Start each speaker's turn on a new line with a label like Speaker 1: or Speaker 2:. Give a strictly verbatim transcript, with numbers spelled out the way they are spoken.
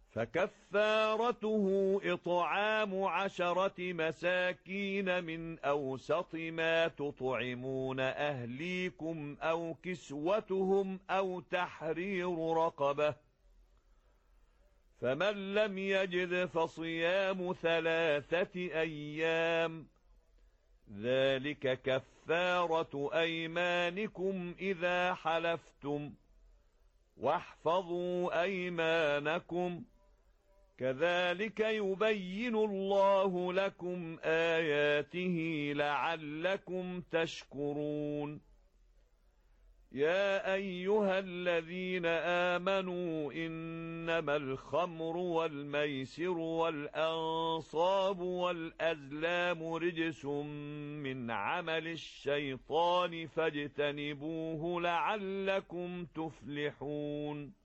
Speaker 1: فكفارته إطعام عشرة مساكين من أوسط ما تطعمون أهليكم أو كسوتهم أو تحرير رقبة، فمن لم يجد فصيام ثلاثة أيام، ذلك كفارة أيمانكم إذا حلفتم، واحفظوا أيمانكم، كذلك يبين الله لكم آياته لعلكم تشكرون. يا أيها الذين آمنوا إنما الخمر والميسر والأنصاب والأزلام رجس من عمل الشيطان فاجتنبوه لعلكم تفلحون.